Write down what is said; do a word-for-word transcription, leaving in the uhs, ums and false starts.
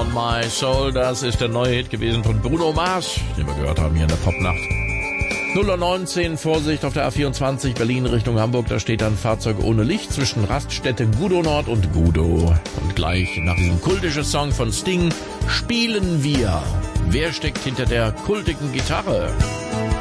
On My Soul, das ist der neue Hit gewesen von Bruno Mars, den wir gehört haben hier in der Popnacht. null Uhr neunzehn, Vorsicht auf der A vierundzwanzig, Berlin Richtung Hamburg, da steht ein Fahrzeug ohne Licht zwischen Raststätte Gudo Nord und Gudo. Und gleich nach diesem kultischen Song von Sting spielen wir. Wer steckt hinter der kultigen Gitarre?